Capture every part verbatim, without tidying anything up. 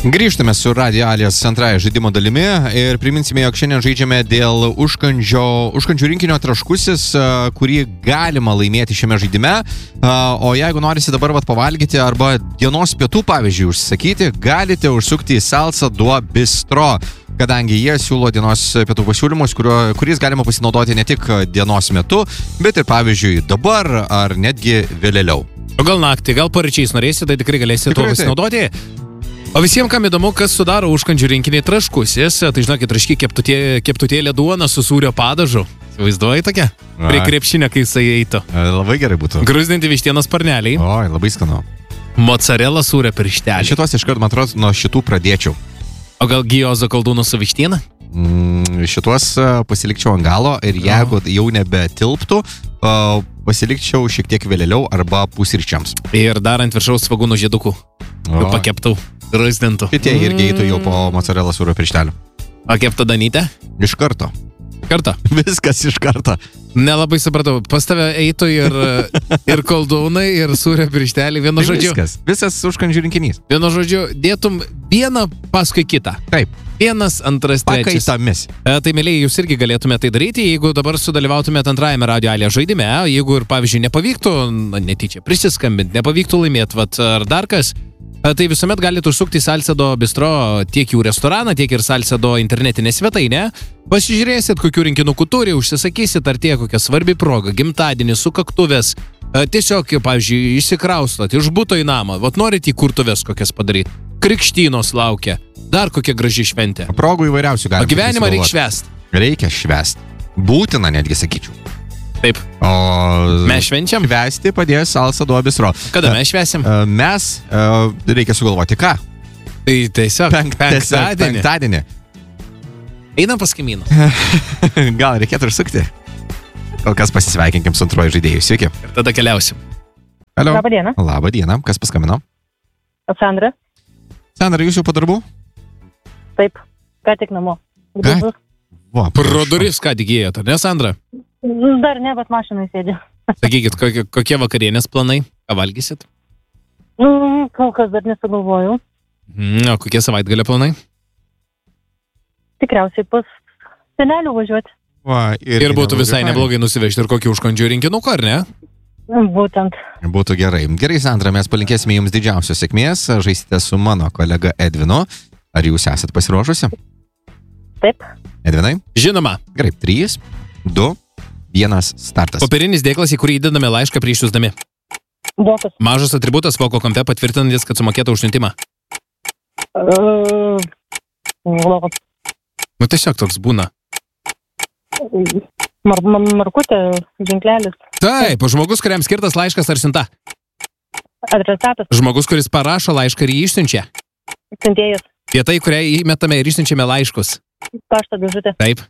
Grįžtame su Radio Alias antrąja žaidimo dalimi ir priminsime, jog šiandien žaidžiame dėl užkandžio, užkandžių rinkinio traškusis, kurį galima laimėti šiame žaidime. O jeigu norisi dabar vat pavalgyti arba dienos pietų, pavyzdžiui, užsakyti, galite užsukti į Salsa Duo Bistro, kadangi jie siūlo dienos pietų pasiūlymus, kurio, kuriais galima pasinaudoti ne tik dienos metu, bet ir, pavyzdžiui, dabar ar netgi vėliau. O gal naktį, gal paryčiais norėsite, tai tikrai galėsite tuo pasinaudoti. O visiems, kam įdomu, kas sudaro užkandžių rinkinį traškusis, tai žinokit, traški keptutė, keptutėlė duona su sūrio padažu. Vaizduoji tokia? Prie krepšinio, kai jisai eitų. Labai gerai būtų. Gruzdinti vištienos sparneliai. Oi, labai skanu. Mozzarella sūrio pirštelė. Šitos iškart, man atrodo, nuo šitų pradėčiau. O gal giozo koldūnų su vištiena? Mm, šituos pasilikčiau ant galo ir jeigu no. jau nebetilptų, pasilikčiau šiek tiek vėliau arba pusryčiams. Ir dar ant viršaus svagūnų žiedukų. Pakeptų. Gruzdintų. Šitie irgi eitų jau po mozzarella sūrio pirštelių. O kepta Danytė? Iš karto. Karto? Viskas iš karto. Nelabai supratau. Pas tave eitų ir, ir koldūnai, ir sūrio pirštelį. Vienu žodžiu. Viskas. Visas užkandžių rinkinys. Vienu žodžiu, dėtum vieną paskui kitą. Taip. Vienas, antras, trečias. Pakaitomis. E, tai, mėlyje, jūs irgi galėtumėte tai daryti, jeigu dabar sudalyvautumėte antrajame Radio Alias žaidime. Jeigu ir, pavyzdžiui, nepavyktų, na, netyčia prisiskambinti, nepavyktų laimėti, vat, ar dar kas, tai visuomet galite užsukti į Salsa Duo Bistro tiek jų restoraną, tiek ir Salsa Duo internetinę svetainę. Pasižiūrėsit, kokių rinkinukų turi, užsisakysit, ar tie kokia svarbi proga, gimtadienis, sukaktuvės. Tiesiog, pavyzdžiui, išsikraustot iš buto į namą, vat norit įkurtuvės kokias padaryti. Krikštynos laukia, dar kokia graži šventė. Progų įvairiausių galima. O gyvenimą reikia švęsti. Reikia švęsti. Būtina netgi, sakyčiau. Taip. O mes švenčiam? Švęsti padės Salsa Duo Bistro. Kada mes švęsim? Mes, reikia sugalvoti ką? Tai tiesiog Penk, penktadienį. Penktadienį. Einam pas kaimyną. Gal reikėtų ir sukti? Kol kas pasisveikinkim su antruoju žaidėju. Sveiki. Ir tada keliausim. Alio. Labą dieną. Labą dieną. Kas paskambino? Sandra. Sandra, jūs jau po darbų? Taip. Ką tik namo. Ką? Va, pro duris ką tik ėjote, ne, Sandra? Dar ne, bet mašinai sėdžiu. Sakykit, kokie, kokie vakarienės planai? Ką valgysit? Mm, kol kas dar nesugalvojau. Mm, o kokie savaitgalio planai? Tikriausiai pas senelių važiuoti. Va, ir ir būtų visai neblogai nusivežti ir kokį užkandžių rinkinuką, ar ne? Būtent. Būtų gerai. Gerai, Sandra, mes palinkėsime jums didžiausios sėkmės. Žaisite su mano kolega Edvinu. Ar jūs esat pasiruošusi? Taip. Edvinai? Žinoma. Gerai, trys, du, vienas, startas. Popierinis dėklas, į kurį įdedame laišką prieš siųsdami. Vokas. Mažas atributas voko kampe patvirtinantis, kad sumokėta už siuntimą. Uh, Vokas. Nu tiesiog toks būna. Mar mar markutė, ženklelis. Taip, žmogus, kuriam skirtas laiškas ar siunta. Adresatas. Žmogus, kuris parašo laišką ir jį išsiunčia. Siuntėjas. Vieta, į kurią įmetame ir išsiunčiame laiškus. Pašto dėžutė. Taip.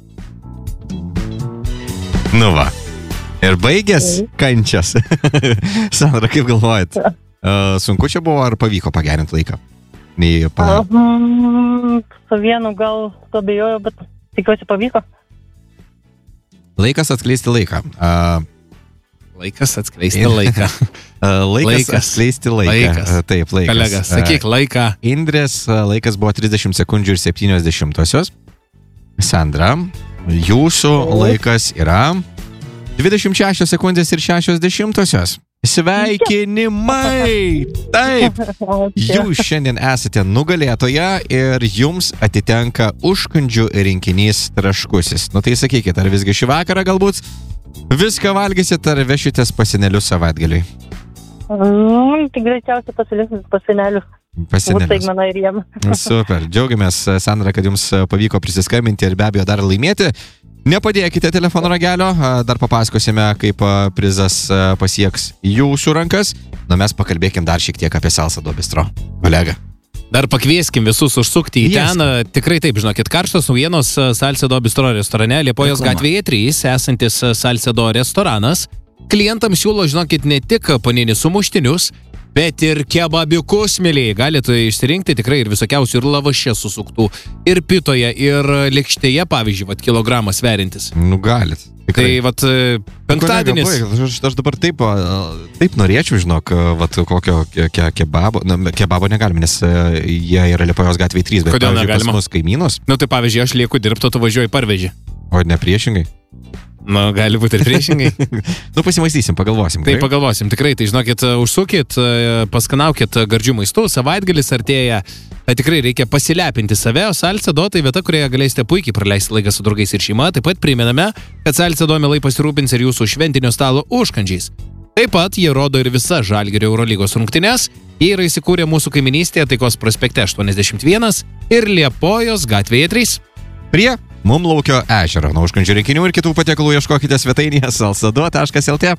Nu va. Ir baigės kančias. Sandra, kaip galvojat? Uh, sunku čia buvo ar pavyko pagerinti laiką? Nei pa... uh, mm, su vienu gal suabejoju, bet tikiuosi pavyko. Laikas atskleisti laiką. Uh, laikas atskleisti laiką. uh, laikas, laikas atskleisti laiką. Laikas. Uh, taip, laikas. Kolegas, sakyk laiką. Indrės laikas buvo trisdešimt sekundžių ir septynios dešimtosios. Sandra, jūsų laikas yra dvidešimt šešios sekundės ir šešios dešimtosios. Sveikinimai! Taip! Jūs šiandien esate nugalėtoja ir jums atitenka užkandžių rinkinys traškusis. Nu tai sakykit, ar visgi šį vakarą galbūt viską valgysit, ar vešitės pas senelius savaitgaliui? Mm, tai greičiausiai pasiliksime pas senelius. Pas senelius. Ir jiem. Super. Džiaugiamės, Sandra, kad jums pavyko prisiskambinti ir be abejo dar laimėti. Nepadėkite telefono ragelio, dar papasakosime, kaip prizas pasieks jūsų rankas. Nu, mes pakalbėkim dar šiek tiek apie Salsa Duo Bistro. Kolega. Dar pakvieskim visus užsukti į Yes. ten. Tikrai taip, žinokit, karštos naujienos Salsa Duo Bistro restorane, Liepojos Reklama. gatvėje trys, esantis Salsa Duo restoranas. Klientams siūlo, žinokit, ne tik paninį sumuštinius, bet ir kebabiukus, mėlyje. Galite išsirinkti tikrai ir visokiausių, ir lavašė susuktų, ir pitoje, ir lėkštėje, pavyzdžiui, vat, kilogramas sverintis. Nu, galit. Tai vat penktadienis. Kolega, aš, aš dabar taip, taip norėčiau, žinok, vat, kokio ke, ke, kebabo. Na, kebabo negalim, nes jie yra Liepojos gatvėje trys, bet kodėl pavyzdžiui, negalima? Pas mus kaimynus. Nu, tai pavyzdžiui, aš lieku dirbti, tu važiuoji parveži. O ne priešingai. Nu, gali būti ir priešingai. Nu, pasimaistysim, pagalvosim. Tai pagalvosim, tikrai, tai žinokit, užsukit, paskanaukit gardžių maistų, savaitgalis artėja, tai tikrai reikia pasilepinti save, o Salcedo tai vieta, kurioje galėsite puikiai praleisti laiką su draugais ir šeima, taip pat primename, kad Salcedo mielai pasirūpins ir jūsų šventinio stalo užkandžiais. Taip pat jie rodo ir visa Žalgirio Eurolygos rungtynes, jie yra įsikūrę mūsų kaiminystėje Taikos prospekte aštuoniasdešimt vienas ir Liepojos gatvėje trys. Prie Mumlaukio ežero. Nuo užkandžių rinkinių ir kitų patiekalų ieškokite svetainėje salsado taškas lt.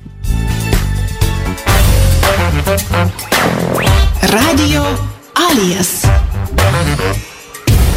Radio Alias.